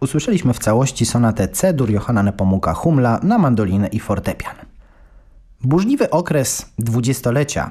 usłyszeliśmy w całości sonatę C-dur Johanna Nepomuka Hummela na mandolinę i fortepian. Burzliwy okres dwudziestolecia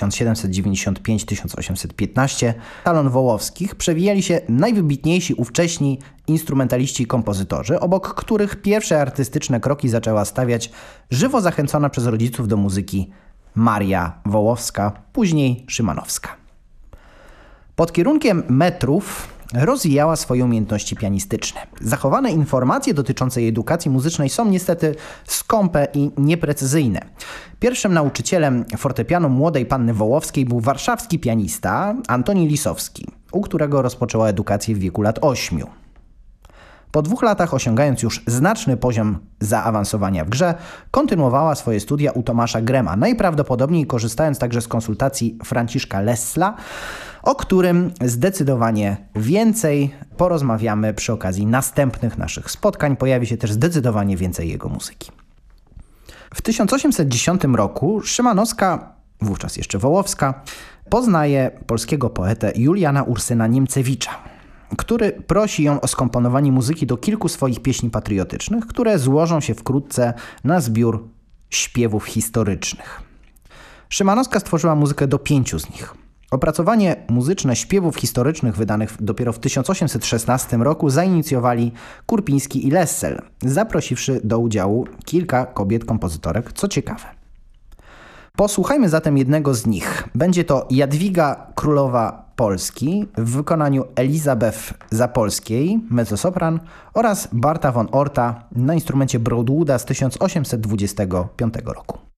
1795-1815 salon Wołowskich przewijali się najwybitniejsi ówcześni instrumentaliści i kompozytorzy, obok których pierwsze artystyczne kroki zaczęła stawiać żywo zachęcona przez rodziców do muzyki Maria Wołowska, później Szymanowska. Pod kierunkiem metrów rozwijała swoje umiejętności pianistyczne. Zachowane informacje dotyczące jej edukacji muzycznej są niestety skąpe i nieprecyzyjne. Pierwszym nauczycielem fortepianu młodej panny Wołowskiej był warszawski pianista Antoni Lisowski, u którego rozpoczęła edukację w wieku lat 8. Po 2 latach, osiągając już znaczny poziom zaawansowania w grze, kontynuowała swoje studia u Tomasza Grema, najprawdopodobniej korzystając także z konsultacji Franciszka Lessla, o którym zdecydowanie więcej porozmawiamy przy okazji następnych naszych spotkań. Pojawi się też zdecydowanie więcej jego muzyki. W 1810 roku Szymanowska, wówczas jeszcze Wołowska, poznaje polskiego poetę Juliana Ursyna Niemcewicza, który prosi ją o skomponowanie muzyki do kilku swoich pieśni patriotycznych, które złożą się wkrótce na zbiór śpiewów historycznych. Szymanowska stworzyła muzykę do 5 z nich. Opracowanie muzyczne śpiewów historycznych wydanych dopiero w 1816 roku zainicjowali Kurpiński i Lessel, zaprosiwszy do udziału kilka kobiet kompozytorek, co ciekawe. Posłuchajmy zatem jednego z nich. Będzie to Jadwiga Królowa Polski w wykonaniu Elizabeth Zapolskiej, mezzosopran, oraz Barta von Orta na instrumencie Broadwooda z 1825 roku.